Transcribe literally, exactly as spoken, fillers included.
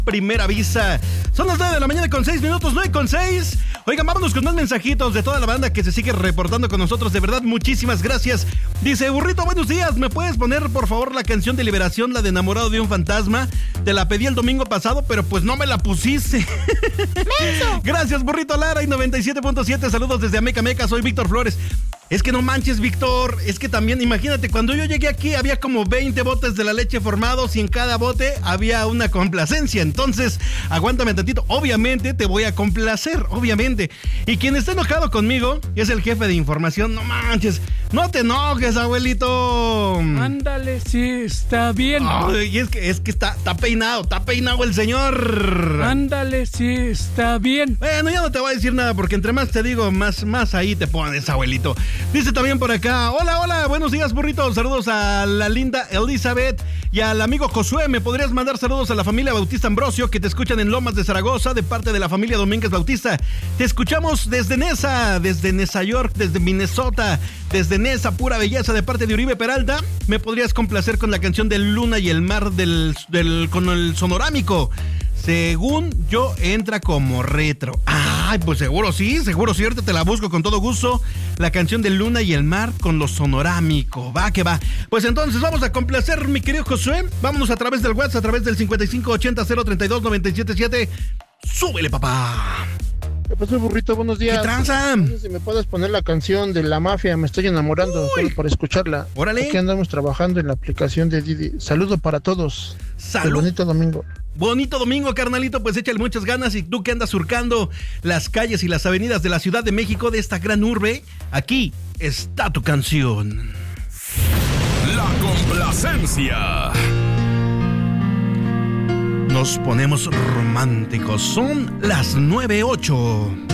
primera vista. Son las nueve de la mañana con seis minutos, nueve con seis. Oigan, vámonos con más mensajitos de toda la banda que se sigue reportando con nosotros. De verdad, muchísimas gracias. Dice, Burrito, buenos días. ¿Me puedes poner, por favor, la canción de Liberación, la de Enamorado de un Fantasma? Te la pedí el domingo pasado, pero pues no me la pusiste. Gracias, Burrito Lara y noventa y siete punto siete. Saludos desde Ameca Meca. Soy Víctor Flores. Es que no manches, Víctor, es que también, imagínate, cuando yo llegué aquí había como veinte botes de la leche formados y en cada bote había una complacencia. Entonces, aguántame tantito, obviamente te voy a complacer, obviamente. Y quien está enojado conmigo es el jefe de información. No manches, no te enojes, abuelito. Ándale, sí, está bien. Ay, y es que, es que está, está peinado, está peinado el señor. Ándale, sí, está bien. Bueno, ya no te voy a decir nada porque entre más te digo, más, más ahí te pones, abuelito. Dice también por acá, hola, hola, buenos días, burrito, saludos a la linda Elizabeth y al amigo Josué. ¿Me podrías mandar saludos a la familia Bautista Ambrosio que te escuchan en Lomas de Zaragoza de parte de la familia Domínguez Bautista? Te escuchamos desde Nesa, desde Nesa York, desde Minnesota, desde Nesa, pura belleza de parte de Uribe Peralta. ¿Me podrías complacer con la canción de Luna y el Mar del, del con el sonorámico? Según yo, entra como retro. Ay, pues seguro sí, seguro sí. Ahorita te la busco con todo gusto. La canción de Luna y el Mar con lo sonorámico. Va que va. Pues entonces vamos a complacer, mi querido Josué. Vámonos a través del WhatsApp, a través del cincuenta y cinco ochenta cero treinta y dos noventa y siete siete. Súbele, papá. ¿Qué pasó, burrito? Buenos días. ¿Qué tranza? No sé si me puedes poner la canción de La Mafia, me estoy enamorando. Uy. Solo por escucharla. Órale. Aquí andamos trabajando en la aplicación de Didi. Saludo para todos. Salud. Bonito domingo. Bonito domingo, carnalito, pues échale muchas ganas. Y tú que andas surcando las calles y las avenidas de la Ciudad de México, de esta gran urbe, aquí está tu canción. La complacencia. Nos ponemos románticos. Son las nueve ocho.